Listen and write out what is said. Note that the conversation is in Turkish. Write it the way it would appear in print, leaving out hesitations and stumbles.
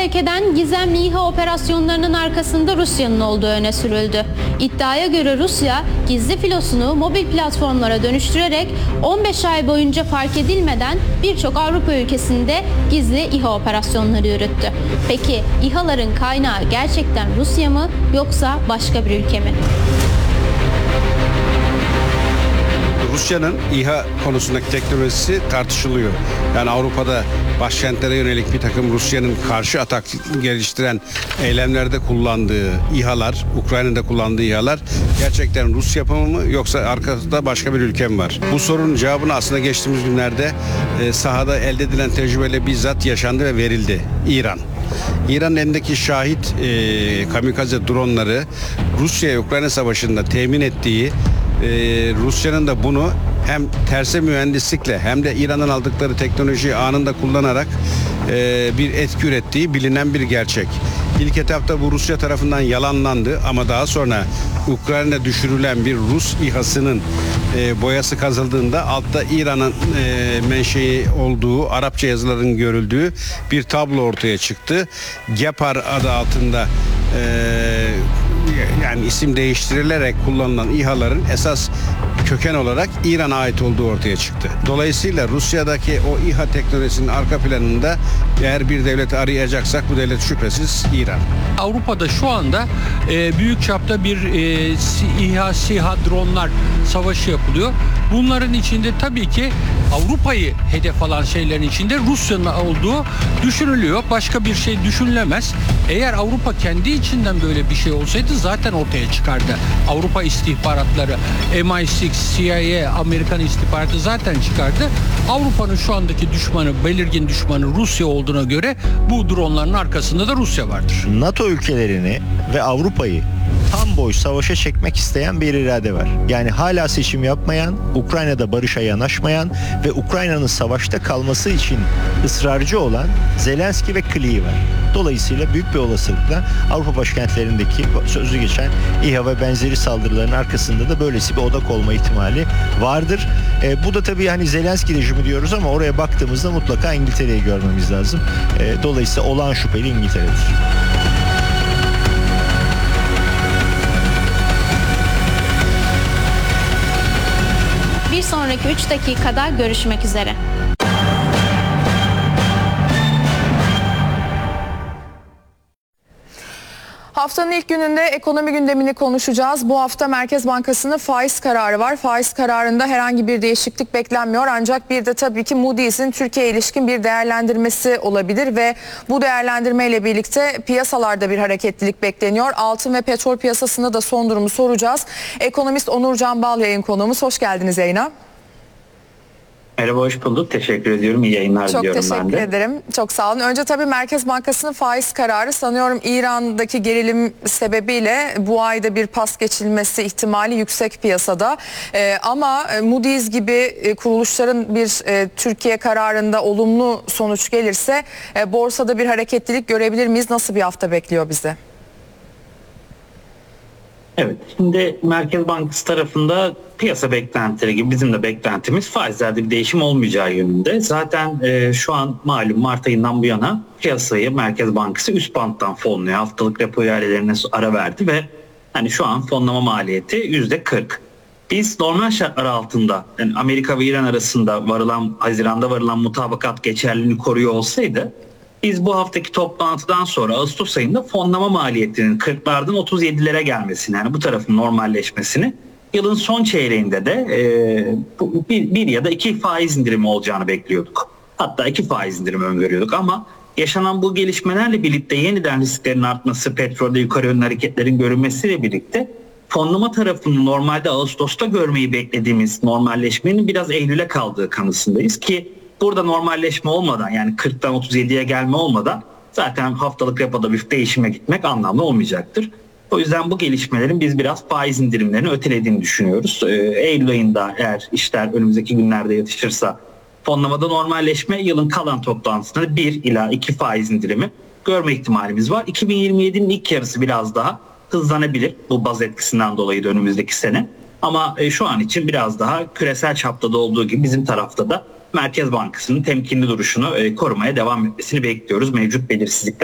ülkeden gizemli İHA operasyonlarının arkasında Rusya'nın olduğu öne sürüldü. İddiaya göre Rusya gizli filosunu mobil platformlara dönüştürerek 15 ay boyunca fark edilmeden birçok Avrupa ülkesinde gizli İHA operasyonları yürüttü. Peki İHA'ların kaynağı gerçekten Rusya mı yoksa başka bir ülke mi? Rusya'nın İHA konusundaki teknolojisi tartışılıyor. Yani Avrupa'da başkentlere yönelik bir takım Rusya'nın karşı atak geliştiren eylemlerde kullandığı İHA'lar, Ukrayna'da kullandığı İHA'lar gerçekten Rus yapımı mı yoksa arkasında başka bir ülke mi var? Bu sorunun cevabını aslında geçtiğimiz günlerde sahada elde edilen tecrübeyle bizzat yaşandı ve verildi. İran. İran'ın elindeki şahit kamikaze dronları Rusya-Ukrayna savaşında temin ettiği Rusya'nın da bunu hem terse mühendislikle hem de İran'dan aldıkları teknolojiyi anında kullanarak bir etki ürettiği bilinen bir gerçek. İlk etapta bu Rusya tarafından yalanlandı ama daha sonra Ukrayna'da düşürülen bir Rus İHA'sının boyası kazıldığında altta İran'ın menşei olduğu, Arapça yazıların görüldüğü bir tablo ortaya çıktı. Gepar adı altında yani isim değiştirilerek kullanılan İHA'ların esas köken olarak İran'a ait olduğu ortaya çıktı. Dolayısıyla Rusya'daki o İHA teknolojisinin arka planında eğer bir devleti arayacaksak bu devlet şüphesiz İran. Avrupa'da şu anda büyük çapta bir İHA dronlar savaşı yapılıyor. Bunların içinde tabii ki Avrupa'yı hedef alan şeylerin içinde Rusya'nın olduğu düşünülüyor. Başka bir şey düşünülemez. Eğer Avrupa kendi içinden böyle bir şey olsaydı zaten ortaya çıkardı. Avrupa istihbaratları, MI6, CIA, Amerikan istihbaratı zaten çıkardı. Avrupa'nın şu andaki düşmanı, belirgin düşmanı Rusya olduğuna göre bu dronların arkasında da Rusya vardır. NATO ülkelerini ve Avrupa'yı tam boy savaşa çekmek isteyen bir irade var. Yani hala seçim yapmayan, Ukrayna'da barışa yanaşmayan ve Ukrayna'nın savaşta kalması için ısrarcı olan Zelenski ve Klee var. Dolayısıyla büyük bir olasılıkla Avrupa başkentlerindeki sözü geçen İHA ve benzeri saldırıların arkasında da böylesi bir odak olma ihtimali vardır. Bu da tabii hani Zelenski rejimi diyoruz ama oraya baktığımızda mutlaka İngiltere'yi görmemiz lazım. Dolayısıyla olağan şüpheli İngiltere'dir. Bir sonraki 3 dakikada görüşmek üzere. Haftanın ilk gününde ekonomi gündemini konuşacağız. Bu hafta Merkez Bankası'nın faiz kararı var. Faiz kararında herhangi bir değişiklik beklenmiyor. Ancak bir de tabii ki Moody's'in Türkiye'ye ilişkin bir değerlendirmesi olabilir ve bu değerlendirmeyle birlikte piyasalarda bir hareketlilik bekleniyor. Altın ve petrol piyasasında da son durumu soracağız. Ekonomist Onur Can Bal yayın konuğumuz. Hoş geldiniz yayına. Merhaba, hoş bulduk. Teşekkür ediyorum. İyi yayınlar diliyorum ben de. Çok teşekkür ederim. Çok sağ olun. Önce tabii Merkez Bankası'nın faiz kararı sanıyorum İran'daki gerilim sebebiyle bu ayda bir pas geçilmesi ihtimali yüksek piyasada. Ama Moody's gibi kuruluşların bir Türkiye kararında olumlu sonuç gelirse borsada bir hareketlilik görebilir miyiz? Nasıl bir hafta bekliyor bizi? Evet, şimdi Merkez Bankası tarafında piyasa beklentileri gibi bizim de beklentimiz faizlerde bir değişim olmayacağı yönünde. Zaten şu an malum Mart ayından bu yana piyasayı Merkez Bankası üst banttan fonluyor. Haftalık repo ihalelerine ara verdi ve hani şu an fonlama maliyeti %40. Biz normal şartlar altında yani Amerika ve İran arasında Haziran'da varılan mutabakat geçerliliğini koruyor olsaydı biz bu haftaki toplantıdan sonra Ağustos ayında fonlama maliyetinin 40'lardan 37'lere gelmesini, yani bu tarafın normalleşmesini, yılın son çeyreğinde de bir ya da 2 faiz indirimi olacağını bekliyorduk. Hatta 2 faiz indirimi öngörüyorduk ama yaşanan bu gelişmelerle birlikte yeniden risklerin artması, petrolde yukarı yönlü hareketlerin görünmesiyle birlikte fonlama tarafını normalde Ağustos'ta görmeyi beklediğimiz normalleşmenin biraz Eylül'e kaldığı kanısındayız ki burada normalleşme olmadan, yani 40'tan 37'ye gelme olmadan zaten haftalık repoda bir değişime gitmek anlamlı olmayacaktır. O yüzden bu gelişmelerin biz biraz faiz indirimlerini ötelediğini düşünüyoruz. Eylül ayında eğer işler önümüzdeki günlerde yatışırsa fonlamada normalleşme, yılın kalan toplantısında 1 ila 2 faiz indirimi görme ihtimalimiz var. 2027'nin ilk yarısı biraz daha hızlanabilir bu baz etkisinden dolayı da önümüzdeki sene. Ama şu an için biraz daha küresel çapta da olduğu gibi bizim tarafta da Merkez Bankası'nın temkinli duruşunu korumaya devam etmesini bekliyoruz mevcut belirsizlikler